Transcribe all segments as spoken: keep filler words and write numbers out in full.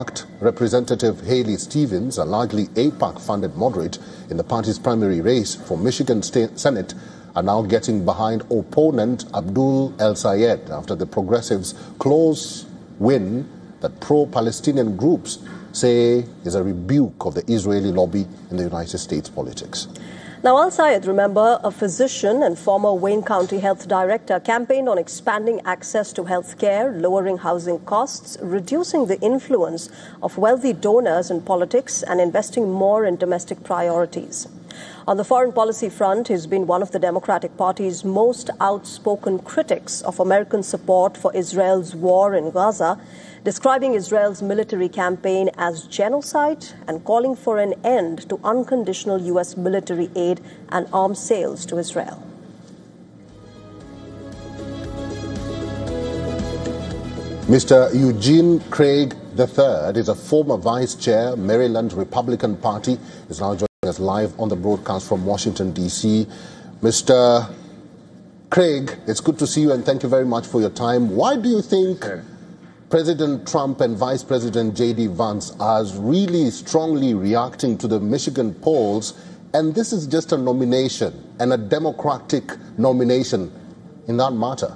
Representative Haley Stevens, a largely A PAC-funded moderate in the party's primary race for Michigan State Senate, are now getting behind opponent Abdul El-Sayed after the progressives' close win that pro-Palestinian groups say is a rebuke of the Israeli lobby in the United States politics. Now, El-Sayed, remember, a physician and former Wayne County Health Director, campaigned on expanding access to health care, lowering housing costs, reducing the influence of wealthy donors in politics, and investing more in domestic priorities. On the foreign policy front, he's been one of the Democratic Party's most outspoken critics of American support for Israel's war in Gaza, describing Israel's military campaign as genocide and calling for an end to unconditional U S military aid and arms sales to Israel. Mister Eugene Craig the third is a former vice chair, Maryland Republican Party, is now joining us live on the broadcast from Washington, D C Mister Craig, it's good to see you and thank you very much for your time. Why do you think President Trump and Vice President J D Vance are really strongly reacting to the Michigan polls, and this is just a nomination and a Democratic nomination in that matter?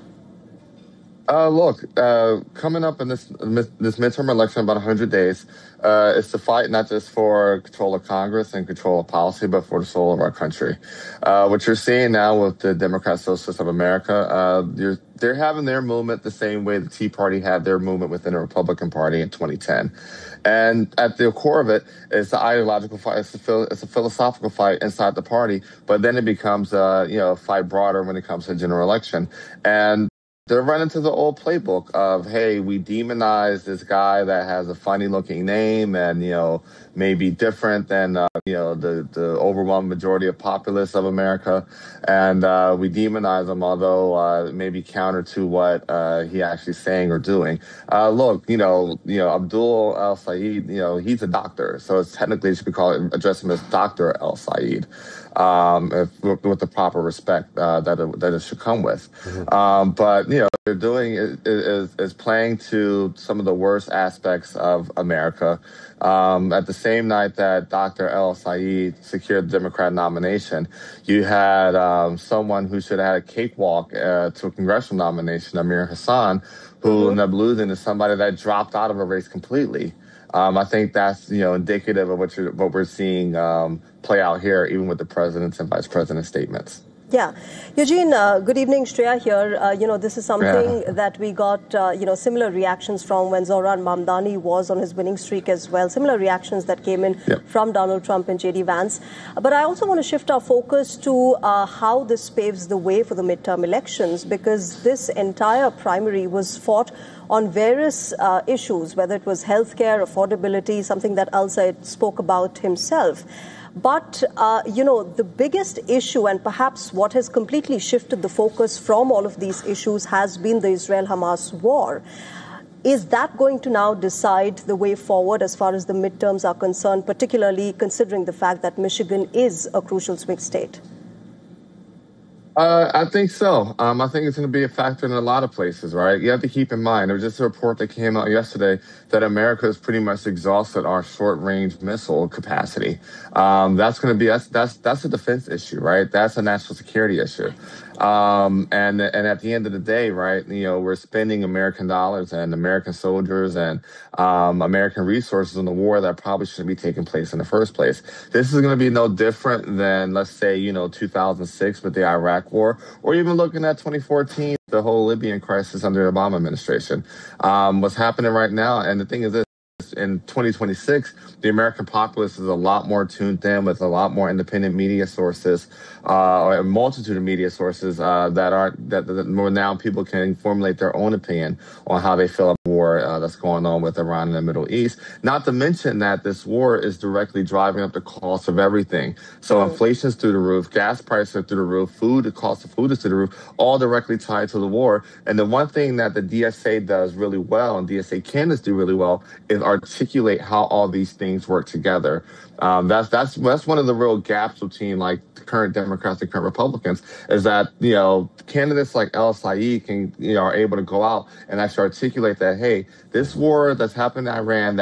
Uh, look, uh, coming up in this this midterm election in about one hundred days, uh, it's the fight not just for control of Congress and control of policy, but for the soul of our country. Uh, what you're seeing now with the Democrat Socialists of America, uh, you're, they're having their movement the same way the Tea Party had their movement within the Republican Party in twenty ten. And at the core of it is the ideological fight. It's a, it's a philosophical fight inside the party, but then it becomes a, you know, a fight broader when it comes to general election. And they're running to the old playbook of, hey, we demonize this guy that has a funny-looking name and, you know, maybe different than, uh, you know, the, the overwhelming majority of populace of America. And uh, we demonize him, although uh, maybe counter to what uh, he actually saying or doing. Uh, look, you know, you know, Abdul El-Sayed, you know, he's a doctor. So it's technically, it should be called, address him as Doctor El-Sayed. Um, if, with the proper respect uh, that it, that it should come with. Mm-hmm. Um, but, you know, what they're doing is, is, is playing to some of the worst aspects of America. Um, at the same night that Doctor El-Sayed secured the Democrat nomination, you had um, someone who should have had a cakewalk uh, to a congressional nomination, Amir Hassan, who mm-hmm. ended up losing to somebody that dropped out of a race completely. Um, I think that's, you know, indicative of what, you're, what we're seeing um, play out here, even with the president's and vice president's statements. Yeah. Eugene, uh, good evening. Shreya here. Uh, you know, this is something yeah. that we got, uh, you know, similar reactions from when Zohran Mamdani was on his winning streak as well. Similar reactions that came in yep. from Donald Trump and J D Vance. But I also want to shift our focus to uh, how this paves the way for the midterm elections, because this entire primary was fought on various uh, issues, whether it was healthcare, affordability, something that El-Sayed spoke about himself. But, uh, you know, the biggest issue, and perhaps what has completely shifted the focus from all of these issues, has been the Israel-Hamas war. Is that going to now decide the way forward as far as the midterms are concerned, particularly considering the fact that Michigan is a crucial swing state? Uh, I think so. Um, I think it's going to be a factor in a lot of places, right? You have to keep in mind, there was just a report that came out yesterday that America has pretty much exhausted our short-range missile capacity. Um, that's going to be, that's, that's, that's a defense issue, right? That's a national security issue. Um, and, and at the end of the day, right, you know, we're spending American dollars and American soldiers and, um, American resources on the war that probably shouldn't be taking place in the first place. This is going to be no different than, let's say, you know, two thousand six with the Iraq war, or even looking at twenty fourteen, the whole Libyan crisis under the Obama administration. Um, what's happening right now, and the thing is this, in twenty twenty-six, the American populace is a lot more tuned in with a lot more independent media sources, uh, or a multitude of media sources uh, that aren't that, that more now people can formulate their own opinion on how they feel about the war uh, that's going on with Iran in the Middle East. Not to mention that this war is directly driving up the cost of everything. So mm-hmm. inflation's through the roof, gas prices are through the roof, food, the cost of food is through the roof, all directly tied to the war. And the one thing that the D S A does really well, and D S A candidates do really well, is articulate how all these things work together. Um, that's that's that's one of the real gaps between like the current Democrats and current Republicans, is that, you know, candidates like El-Sayed can, you know, are able to go out and actually articulate that, hey, this war that's happened in Iran, that